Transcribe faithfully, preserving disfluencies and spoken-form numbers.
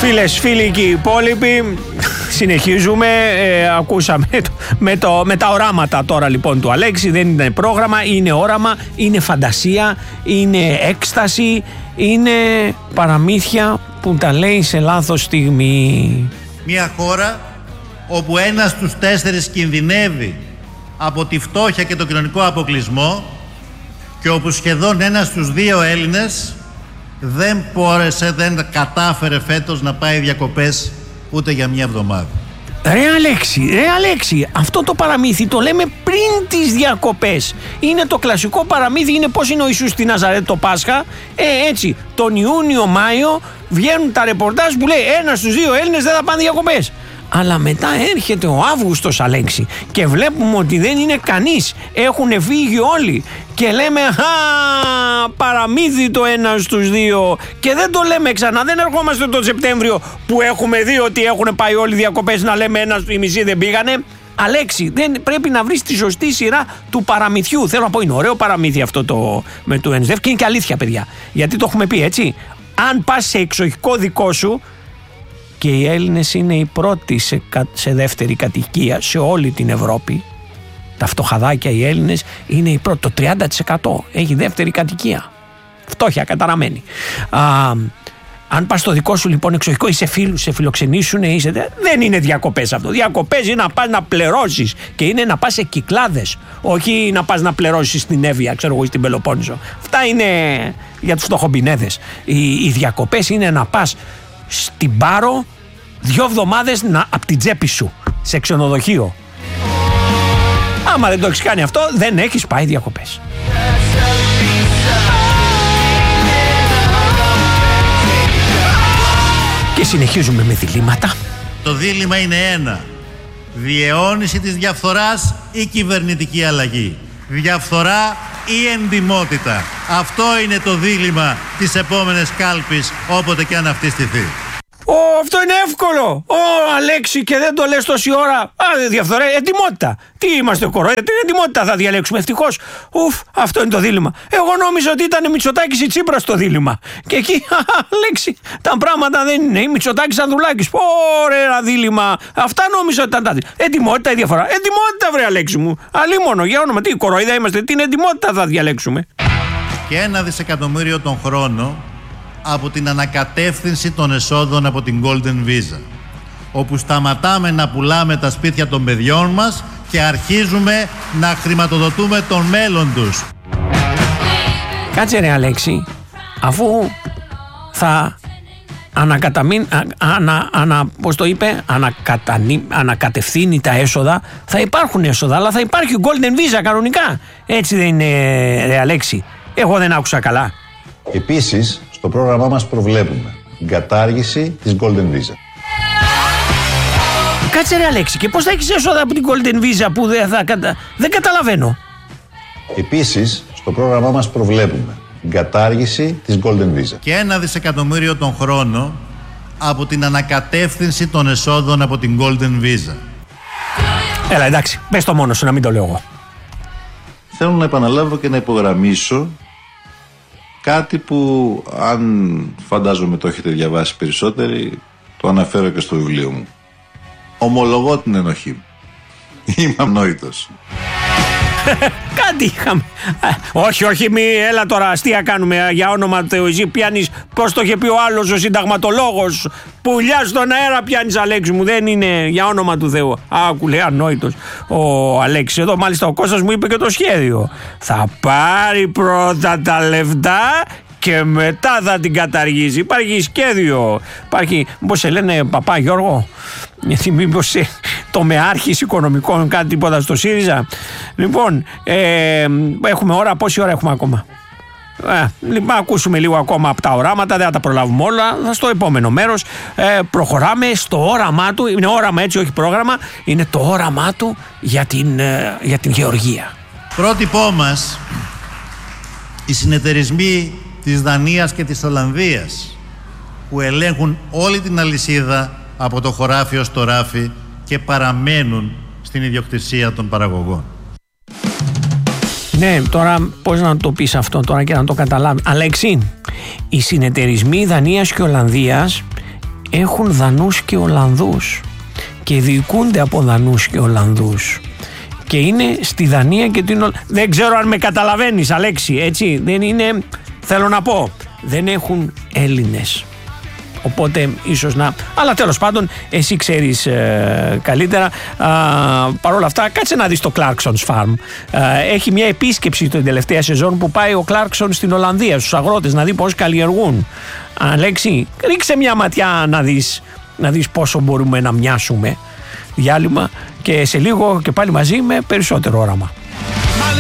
Φίλες, φίλοι και οι υπόλοιποι, συνεχίζουμε, ε, ακούσαμε το, με, το, με τα οράματα τώρα λοιπόν του Αλέξη. Δεν είναι πρόγραμμα, είναι όραμα, είναι φαντασία, είναι έκσταση, είναι παραμύθια που τα λέει σε λάθος στιγμή. Μια χώρα όπου ένας στους τέσσερις κινδυνεύει από τη φτώχεια και τον κοινωνικό αποκλεισμό και όπου σχεδόν ένας στους δύο Έλληνες δεν μπόρεσε, δεν κατάφερε φέτος να πάει διακοπές ούτε για μια εβδομάδα. Ρε Αλέξη, ρε Αλέξη, αυτό το παραμύθι το λέμε πριν τις διακοπές. Είναι το κλασικό παραμύθι, είναι πώς είναι ο Ιησούς στη Ναζαρέτ το Πάσχα. Ε, έτσι, τον Ιούνιο-Μάιο βγαίνουν τα ρεπορτάζ που λέει ένας στους δύο Έλληνες δεν θα πάνε διακοπές. Αλλά μετά έρχεται ο Αύγουστος, Αλέξη, και βλέπουμε ότι δεν είναι κανείς. Έχουν φύγει όλοι. Και λέμε, α, παραμύθι το ένα στους δύο. Και δεν το λέμε ξανά. Δεν ερχόμαστε τον Σεπτέμβριο που έχουμε δει ότι έχουν πάει όλοι διακοπές να λέμε ένα, οι μισοί δεν πήγανε. Αλέξη, δεν πρέπει να βρεις τη σωστή σειρά του παραμυθιού. Θέλω να πω, είναι ωραίο παραμύθι αυτό το με το ΕΝΣΔΕΦ και είναι και αλήθεια, παιδιά. Γιατί το έχουμε πει, έτσι. Αν πας σε εξοχικό δικό σου. Και οι Έλληνες είναι οι πρώτοι σε, σε δεύτερη κατοικία σε όλη την Ευρώπη. Τα φτωχαδάκια οι Έλληνες είναι οι πρώτοι. Το τριάντα τοις εκατό έχει δεύτερη κατοικία. Φτώχεια καταραμένη. Α, αν πας στο δικό σου λοιπόν εξοχικό, είσαι φίλους, σε φιλοξενήσουν, είσαι, δεν είναι διακοπές αυτό. Διακοπές είναι να πας να πληρώσεις και είναι να πας σε Κυκλάδες. Όχι να πας να πληρώσεις στην Εύβοια, ξέρω εγώ, στην Πελοπόννησο. Αυτά είναι για τους φτωχομπινέδες. Οι, οι διακοπές είναι να πας στην Πάρο δύο εβδομάδες να, από την τσέπη σου σε ξενοδοχείο. Άμα δεν το έχεις κάνει αυτό, δεν έχεις πάει διακοπές. Και συνεχίζουμε με διλήμματα. Το δίλημμα είναι ένα. Διαιώνιση της διαφθοράς ή κυβερνητική αλλαγή. Διαφθορά ή εντιμότητα. Αυτό είναι το δίλημμα της επόμενης κάλπης, όποτε και αν αυτή στηθεί. Ω, αυτό είναι εύκολο. Ω, Αλέξη, και δεν το λες τόση ώρα. Α, διαφθορά, εντιμότητα. Τι είμαστε, κορόιδα, την εντιμότητα θα διαλέξουμε. Ευτυχώς, ουφ, αυτό είναι το δίλημμα. Εγώ νόμιζα ότι ήταν Μητσοτάκης ή Τσίπρας το δίλημμα. Και εκεί, Αλέξη, τα πράγματα δεν είναι. Η Μητσοτάκης Ανδρουλάκης. Ωραία δίλημμα. Αυτά νόμιζα ότι ήταν τα δίλημμα. Εντιμότητα ή διαφορά. Εντιμότητα, βρε Αλέξη μου. Αλίμονο, για όνομα, τι κορόιδα είμαστε, την εντιμότητα θα διαλέξουμε. Και ένα δισεκατομμύριο τον χρόνο από την ανακατεύθυνση των εσόδων από την Golden Visa, όπου σταματάμε να πουλάμε τα σπίτια των παιδιών μας και αρχίζουμε να χρηματοδοτούμε τον μέλλον τους. Κάτσε ρε Αλέξη, αφού θα ανακαταμήν, ανα, ανα, πώς το είπε, ανακατανή, ανακατευθύνει τα έσοδα, θα υπάρχουν έσοδα, αλλά θα υπάρχει Golden Visa κανονικά. Έτσι δεν είναι, ρε Αλέξη? Εγώ δεν άκουσα καλά. Επίσης, στο πρόγραμμά μας προβλέπουμε την κατάργηση της Golden Visa. Κάτσε ρε Αλέξη, και πώς θα έχεις έσοδα από την Golden Visa που δεν θα κατα... Δεν καταλαβαίνω. Επίσης, στο πρόγραμμά μας προβλέπουμε την κατάργηση της Golden Visa. Και ένα δισεκατομμύριο τον χρόνο από την ανακατεύθυνση των εσόδων από την Golden Visa. Έλα, εντάξει, πες το μόνο σου, να μην το λέω εγώ. Θέλω να επαναλάβω και να υπογραμμίσω κάτι που, αν φαντάζομαι το έχετε διαβάσει περισσότεροι, το αναφέρω και στο βιβλίο μου. Ομολογώ την ενοχή μου. Είμαι ανόητος. Κάτι είχαμε. Όχι, όχι, μη, έλα τώρα, αστεία κάνουμε για όνομα Θεού. Εσύ πιάνεις, πώς το είχε πει ο άλλος ο συνταγματολόγος, πουλιά στον αέρα πιάνεις, Αλέξη μου, δεν είναι για όνομα του Θεού. Άκου, λέει, ανόητος ο Αλέξης. Εδώ μάλιστα ο Κώστας μου είπε και το σχέδιο. Θα πάρει πρώτα τα λεφτά και μετά θα την καταργήσει. Υπάρχει σχέδιο. Υπάρχει, πώς σε λένε, Παπά Γιώργο, μήπως το μεάρχης οικονομικών, κάτι τίποτα στο ΣΥΡΙΖΑ. Λοιπόν, ε, έχουμε ώρα, πόση ώρα έχουμε ακόμα? Ε, λοιπόν, ακούσουμε λίγο ακόμα από τα οράματα, δεν θα τα προλάβουμε όλα. Στο επόμενο μέρος ε, προχωράμε στο όραμά του. Είναι όραμα, έτσι, όχι πρόγραμμα. Είναι το όραμά του για την, ε, για την γεωργία. Πρότυπό μας, οι συνεταιρισμοί της Δανίας και της Ολλανδίας, που ελέγχουν όλη την αλυσίδα από το χωράφι ως το ράφι και παραμένουν στην ιδιοκτησία των παραγωγών. Ναι, τώρα πώς να το πεις αυτό τώρα και να το καταλάβει. Αλέξη, οι συνεταιρισμοί Δανίας και Ολλανδίας έχουν Δανούς και Ολλανδούς και διοικούνται από Δανούς και Ολλανδούς και είναι στη Δανία και την Ολλανδία. Δεν ξέρω αν με καταλαβαίνεις, Αλέξη, έτσι, δεν είναι, θέλω να πω, δεν έχουν Έλληνες. Οπότε ίσως να... Αλλά τέλος πάντων εσύ ξέρεις ε, καλύτερα. Παρ' όλα αυτά κάτσε να δεις το Clarkson's Farm. Ε, έχει μια επίσκεψη την τελευταία σεζόν που πάει ο Clarkson στην Ολλανδία στους αγρότες να δει πώς καλλιεργούν. Αλέξη, ρίξε μια ματιά να δεις, να δεις πόσο μπορούμε να μοιάσουμε. Διάλειμμα και σε λίγο και πάλι μαζί με περισσότερο όραμα.